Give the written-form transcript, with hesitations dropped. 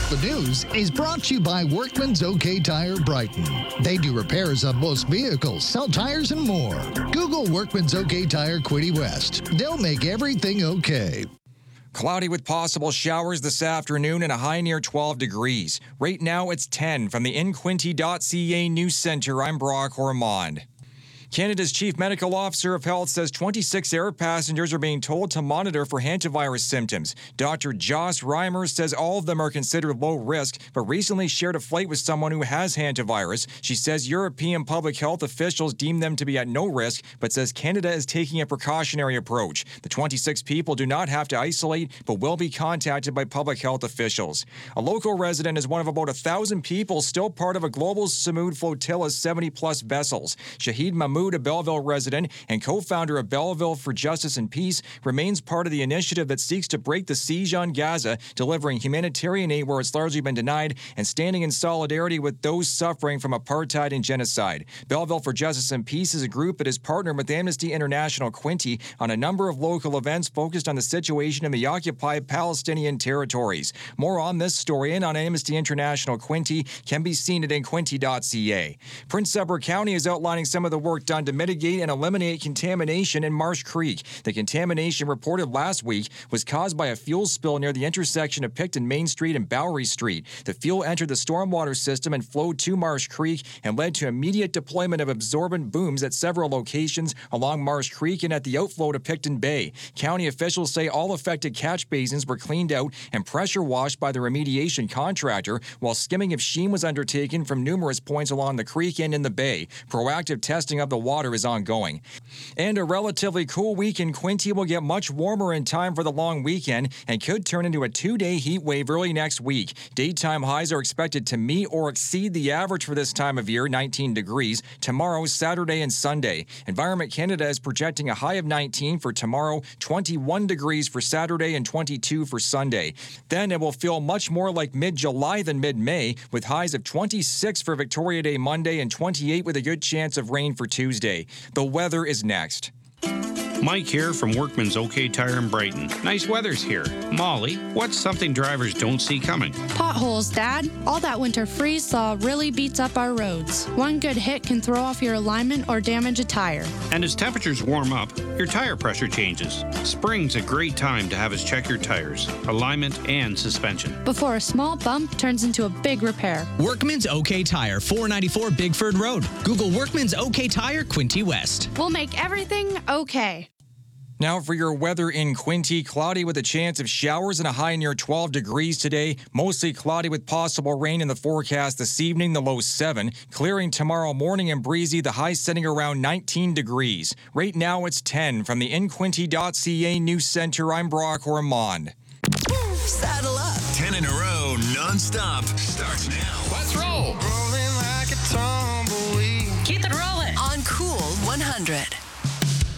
The news is brought to you by Workman's OK Tire Brighton. They do repairs on most vehicles, sell tires, and more. Google Workman's OK Tire Quinte West. They'll make everything okay. Cloudy with possible showers this afternoon and a high near 12 degrees. Right now it's 10. From the InQuinte.ca News Center, I'm Brock Ormond. Canada's Chief Medical Officer of Health says 26 air passengers are being told to monitor for hantavirus symptoms. Dr. Joss Reimer says all of them are considered low risk, but recently shared a flight with someone who has hantavirus. She says European public health officials deem them to be at no risk, but says Canada is taking a precautionary approach. The 26 people do not have to isolate, but will be contacted by public health officials. A local resident is one of about 1,000 people still part of a global Samud flotilla's 70-plus vessels. Shahid Mahmoud, a Belleville resident and co-founder of Belleville for Justice and Peace, remains part of the initiative that seeks to break the siege on Gaza, delivering humanitarian aid where it's largely been denied, and standing in solidarity with those suffering from apartheid and genocide. Belleville for Justice and Peace is a group that has partnered with Amnesty International Quinte on a number of local events focused on the situation in the occupied Palestinian territories. More on this story and on Amnesty International Quinte can be seen at inquinte.ca. Prince Edward County is outlining some of the work done to mitigate and eliminate contamination in Marsh Creek. The contamination reported last week was caused by a fuel spill near the intersection of Picton Main Street and Bowery Street. The fuel entered the stormwater system and flowed to Marsh Creek and led to immediate deployment of absorbent booms at several locations along Marsh Creek and at the outflow to Picton Bay. County officials say all affected catch basins were cleaned out and pressure washed by the remediation contractor, while skimming of sheen was undertaken from numerous points along the creek and in the bay. Proactive testing of the water is ongoing. And a relatively cool week in Quinte will get much warmer in time for the long weekend and could turn into a 2-day heat wave early next week. Daytime highs are expected to meet or exceed the average for this time of year, 19 degrees, tomorrow, Saturday, and Sunday. Environment Canada is projecting a high of 19 for tomorrow, 21 degrees for Saturday, and 22 for Sunday. Then it will feel much more like mid-July than mid-May, with highs of 26 for Victoria Day Monday and 28 with a good chance of rain for Tuesday. The weather is next. Mike here from Workman's OK Tire in Brighton. Nice weather's here. Molly, what's something drivers don't see coming? Potholes, Dad. All that winter freeze thaw really beats up our roads. One good hit can throw off your alignment or damage a tire. And as temperatures warm up, your tire pressure changes. Spring's a great time to have us check your tires, alignment, and suspension. Before a small bump turns into a big repair. Workman's OK Tire, 494 Bigford Road. Google Workman's OK Tire, Quinte West. We'll make everything okay. Now for your weather in Quinte, cloudy with a chance of showers and a high near 12 degrees today. Mostly cloudy with possible rain in the forecast this evening, the low 7. Clearing tomorrow morning and breezy, the high sitting around 19 degrees. Right now it's 10. From the InQuinte.ca News Center, I'm Brock Ormond. Saddle up. 10 in a row, non-stop. Starts now. Let's roll.